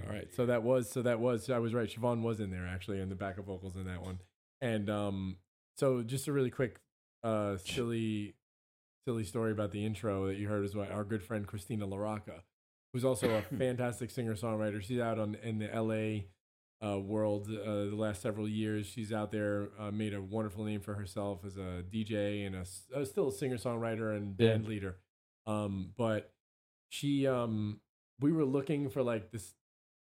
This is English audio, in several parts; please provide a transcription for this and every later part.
All right. So that was I was right. Siobhan was in there actually in the backup vocals in that one. And so just a really quick silly story about the intro that you heard is what our good friend Christina LaRocca, who's also a fantastic singer-songwriter. She's out in the LA world the last several years. She's out there, made a wonderful name for herself as a DJ and still a singer-songwriter and band leader. But she, we were looking for like this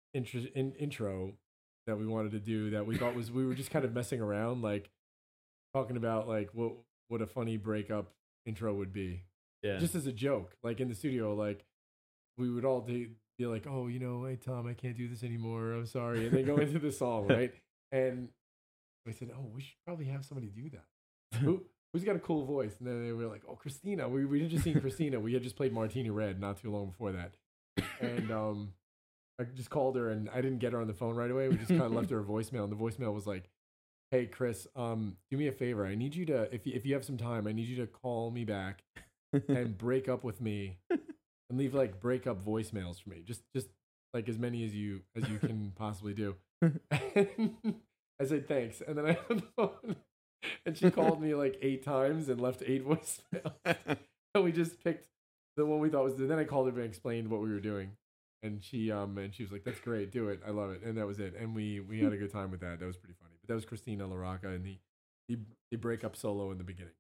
intro that we wanted to do that we thought we were just kind of messing around, like talking about like what a funny breakup intro would be. Yeah. Just as a joke, like in the studio, like we would all be like, oh, hey, Tom, I can't do this anymore. I'm sorry. And then go into the song, right? And we said, oh, we should probably have somebody do that. Who's got a cool voice? And then they were like, oh, Christina. We had just seen Christina. We had just played Martini Red not too long before that. And I just called her and I didn't get her on the phone right away. We just kind of left her a voicemail. And the voicemail was like, hey, Chris, do me a favor. I need you to, if you have some time, I need you to call me back and break up with me and leave like breakup voicemails for me. Just like as many as you can possibly do. And I said, thanks. And then I hung the phone and she called me like 8 times and left 8 voicemails. And we just picked the one we thought was, then I called her and explained what we were doing. And she was like, that's great, do it. I love it. And that was it. And we had a good time with that. That was pretty funny. But that was Christina LaRocca and the breakup solo in the beginning.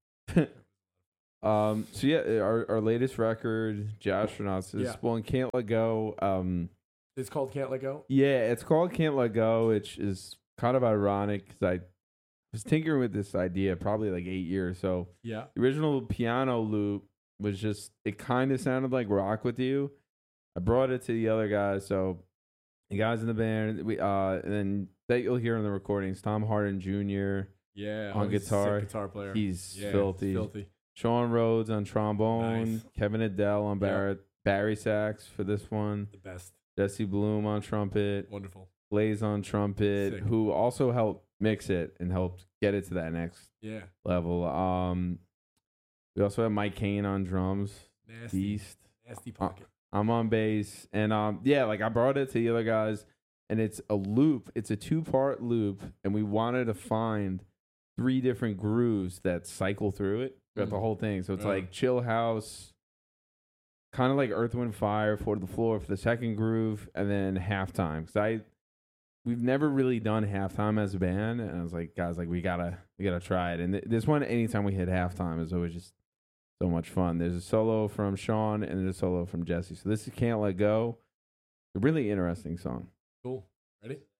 So yeah, our latest record, Jastronauts, is one, Can't Let Go. It's called Can't Let Go? Yeah, it's called Can't Let Go, which is kind of ironic because I was tinkering with this idea probably like 8 years. So yeah, the original piano loop was just, it kind of sounded like Rock With You. I brought it to the other guys. So the guys in the band, and then that you'll hear in the recordings, Tom Harden Jr. On guitar. Sick guitar player. He's filthy. Sean Rhodes on trombone. Nice. Kevin Adele on Barry sax for this one. The best. Jesse Bloom on trumpet. Wonderful. Blaze on trumpet, Sick. Who also helped mix it and helped get it to that next level. We also have Mike Kane on drums. Nasty pocket. I'm on bass. And like I brought it to the other guys, and it's a loop. It's a 2-part loop, and we wanted to find 3 different grooves that cycle through it throughout the whole thing. So it's like chill house, kind of like Earth, Wind, Fire, Four to the Floor for the second groove, and then halftime. Because we've never really done halftime as a band, and I was like, guys, like we gotta try it. And this one, anytime we hit halftime, is always just so much fun. There's a solo from Sean and there's a solo from Jesse. So this is Can't Let Go. A really interesting song. Cool. Ready?